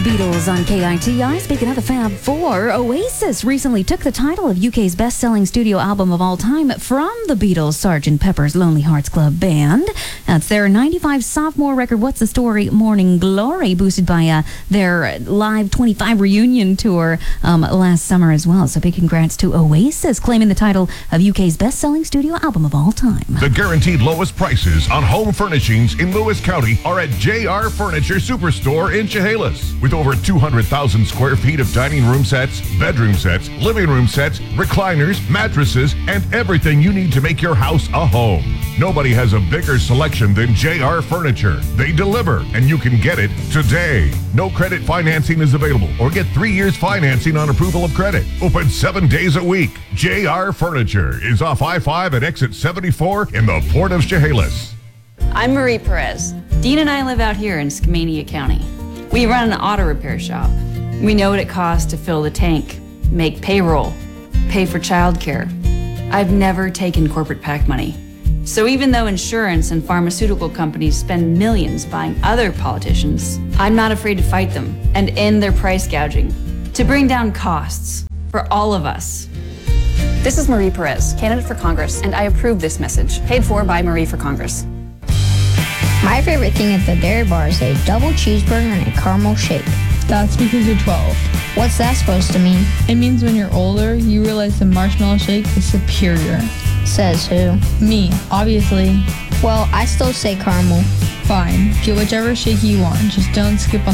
Beatles on KITI. Speaking of the Fab Four, Oasis recently took the title of UK's best-selling studio album of all time from the Beatles' Sgt. Pepper's Lonely Hearts Club Band. That's their 95 sophomore record, What's the Story, Morning Glory, boosted by their Live 25 reunion tour last summer as well. So big congrats to Oasis, claiming the title of UK's best-selling studio album of all time. The guaranteed lowest prices on home furnishings in Lewis County are at JR Furniture Superstore in Chehalis. With over 200,000 square feet of dining room sets, bedroom sets, living room sets, recliners, mattresses, and everything you need to make your house a home. Nobody has a bigger selection than JR Furniture. They deliver, and you can get it today. No credit financing is available, or get 3 years financing on approval of credit. Open 7 days a week. JR Furniture is off I-5 at exit 74 in the Port of Chehalis. I'm Marie Perez. Dean and I live out here in Skamania County. We run an auto repair shop. We know what it costs to fill the tank, make payroll, pay for childcare. I've never taken corporate PAC money. So even though insurance and pharmaceutical companies spend millions buying other politicians, I'm not afraid to fight them and end their price gouging to bring down costs for all of us. This is Marie Perez, candidate for Congress, and I approve this message, paid for by Marie for Congress. My favorite thing at the Dairy Bar is a double cheeseburger and a caramel shake. That's because you're 12. What's that supposed to mean? It means when you're older, you realize the marshmallow shake is superior. Says who? Me, obviously. Well, I still say caramel. Fine, get whichever shake you want, just don't skip on